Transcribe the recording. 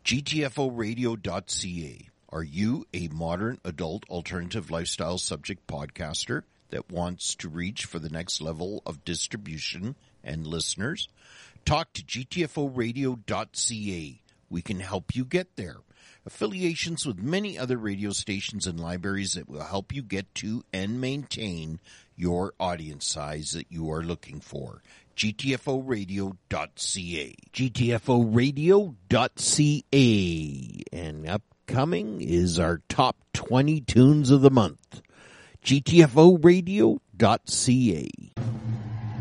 GTFOradio.ca. Are you a modern adult alternative lifestyle subject podcaster that wants to reach for the next level of distribution and listeners? Talk to GTFOradio.ca. We can help you get there. Affiliations with many other radio stations and libraries that will help you get to and maintain your audience size that you are looking for. GTFOradio.ca. GTFOradio.ca. And upcoming is our top 20 tunes of the month. GTFOradio.ca.